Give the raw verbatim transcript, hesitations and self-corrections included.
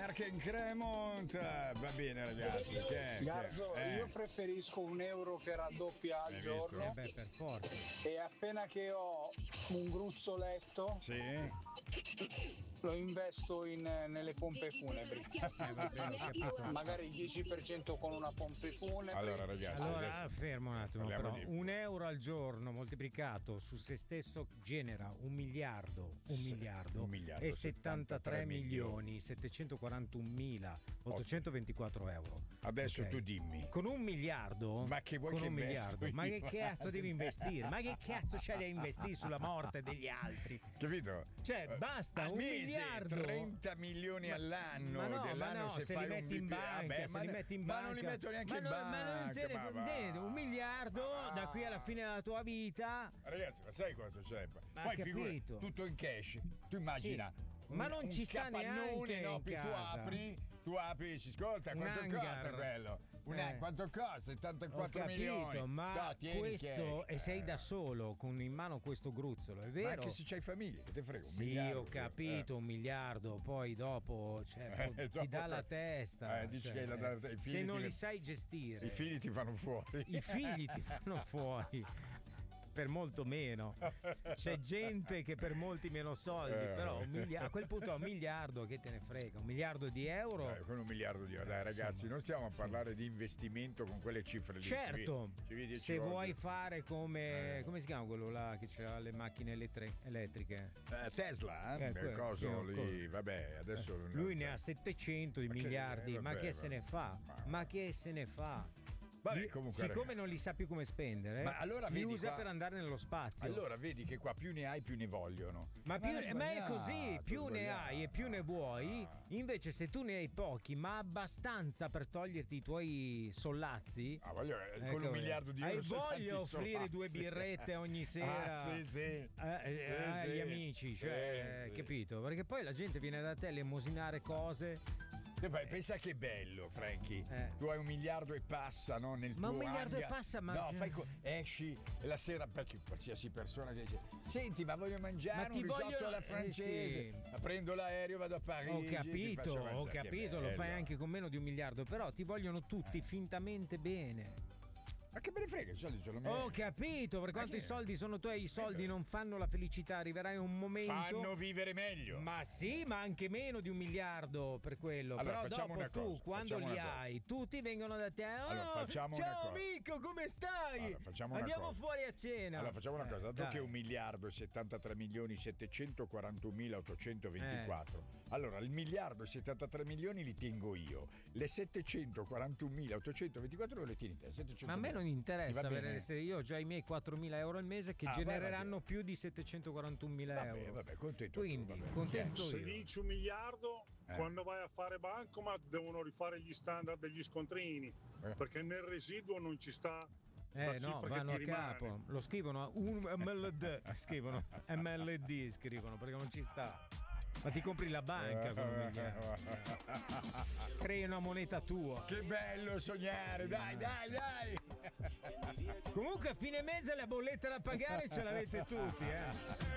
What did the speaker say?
Merck in Cremont. Va bene, ragazzi. Che, Garzo, che, eh. io preferisco un euro che raddoppia al Hai giorno. visto? Eh beh, per forza. E appena che ho un gruzzoletto, Sì. lo investo in, nelle pompe funebri. Eh, va bene, ho capito. Magari il dieci per cento con una pompa funebre. Allora, ragazzi, Allora, adesso fermo un attimo, parliamo però. di- Un euro al giorno moltiplicato su se stesso genera un miliardo, un Sì, miliardo, un miliardo, e settantatré settantatré milioni settecentoquarantunomila ottocentroventiquattro euro. Adesso Ok. tu dimmi. Con un miliardo, Ma che vuoi con che un investo miliardo, ma io? che cazzo devi investire? Ma che cazzo c'hai da investire sulla morte degli altri? Capito? Cioè, Eh, basta, al un mese, miliardo. trenta milioni all'anno. Ma no, ma dell'anno no, se, se fai li metti un in B P banca, vabbè, se ma, li metti in ma banca, non li metto neanche ma in no, banca. ma non te ne ma va. niente, un miliardo da qui alla fine della tua vita. Ragazzi, ma sai quanto c'è? Ma Poi capito. figura, tutto in cash. Tu immagina. Sì. Ma non un ci sta capannone, neanche no? in Più tu casa. apri, tu apri e si ascolta Un quanto hangar. costa quello? Un Eh. quanto costa? Ho settantaquattro capito, milioni. ma No, tieni questo cash. e sei Eh. da solo con in mano questo gruzzolo, è Ma vero? anche se c'hai famiglia, che te frega? Un Sì, miliardo, ho capito, eh. un miliardo, poi dopo, cioè, Eh, ti dopo dà la che- testa. eh, dici cioè, che la- la- i figli se non ti- li sai gestire, I figli ti vanno fuori. i figli ti fanno fuori. Per molto meno. C'è gente che per molti meno soldi, Eh. però un miliardo, a quel punto a un miliardo che te ne frega, un miliardo di euro. Dai, con un miliardo di euro, dai ragazzi, insomma, non stiamo a parlare di investimento con quelle cifre lì. Certo, Ci vedi- ci vedi- se ci vuoi voglio- fare come Eh. come si chiama quello là che c'ha le macchine elettri- elettriche? Eh, Tesla, eh? Eh, Quel quello, coso sì, lì, quello. vabbè, adesso Lui ne ha settecento di Ma che- miliardi, eh, ma vabbè, che vabbè. se ne fa? Ma- Ma che se ne fa? Vabbè, Li- comunque, siccome ragazzi. non li sa più come spendere, Ma allora li vedi usa qua- per andare nello spazio. Allora vedi che qua più ne hai più ne vogliono. Ma, più- è ma è sbagliato, così, più ne sbagliato. hai e più ne vuoi. Invece, se tu ne hai pochi, ma abbastanza per toglierti i tuoi sollazzi, Ah, voglio, eh, con ecco, un miliardo di euro hai sei voglia tanti offrire sollazzi. due birrette ogni sera Ah, sì, sì. eh, eh, Sì, agli sì. amici, cioè, Sì, sì. capito? Perché poi la gente viene da te a elemosinare cose. E poi, pensa che bello, Frankie. Eh. Tu hai un miliardo e passa, no? Nel Ma tuo un miliardo hangar. e passa, ma- No, fai co- esci e la sera, perché qualsiasi persona che dice: Senti, ma voglio mangiare Ma un ti risotto voglio- alla eh, francese. sì. Ma prendo l'aereo, vado a Parigi. Ho ti capito, faccio ho mangiare. Che capito, lo fai bello. anche con meno di un miliardo, però ti vogliono tutti fintamente bene. Ma che me ne frega, i soldi sono miei. Ho capito, per quanto che- i soldi sono tuoi, i soldi non fanno la felicità, arriverai un momento. Fanno vivere meglio. Ma sì, ma anche meno di un miliardo per quello. Allora, Però facciamo dopo una tu, cosa, quando facciamo li una cosa. hai, tutti vengono da te. Oh, Allora, facciamo una ciao cosa. amico, come stai? Allora, facciamo una Andiamo cosa. fuori a cena. Allora facciamo una Eh, cosa, dato dai. che un miliardo e settantatré milioni settecentoquarantunomilaottocentoventiquattro, Eh. allora il miliardo e settantatré milioni li tengo io, le settecentoquarantunomilaottocentoventiquattro le tieni te. settecento Ma a me non Ti va interessa bene? avere se io ho già i miei quattromila euro al mese che Ah, genereranno vai, più di settecentoquarantunomila Vabbè, euro. vabbè, contento tu, Quindi, vabbè. contento Se io. dici un miliardo, Eh. quando vai a fare bancomat devono rifare gli standard degli scontrini, Eh. perché nel residuo non ci sta la Eh cifra no, che vanno ti a rimane. capo, lo scrivono un M L D, scrivono M L D, scrivono perché non ci sta. Ma ti compri la banca con un miliardo. Crei una moneta tua. Che bello sognare, dai, dai, dai. Comunque a fine mese la bolletta da pagare ce l'avete tutti, eh.